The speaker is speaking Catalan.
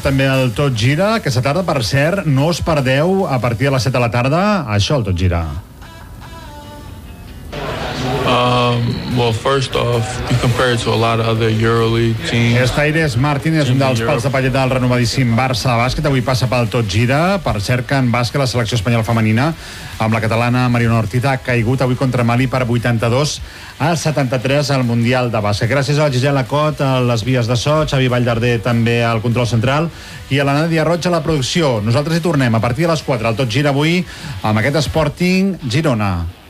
també el Tot Gira. Aquesta tarda, per cert, no us perdeu a partir de les 7 de la tarda això, el Tot Gira. Well, first off, you compare it to a lot of other EuroLeague teams. Estaires Martín és un dels pals de pallet del renovadíssim Barça de bàsquet. Avui passa pel Tot Gira. Per cert que en bàsquet la selecció espanyola femenina amb la catalana Mariona Ortiz ha caigut avui contra Mali per 82-73 al Mundial de Bàsquet. Gràcies a la Gisela Cot, a les vies de so, Xavi Valldarder també al control central i a la Nàdia Roig a la producció. Nosaltres hi tornem a partir de les 4 al Tot Gira avui amb aquest Sporting Girona.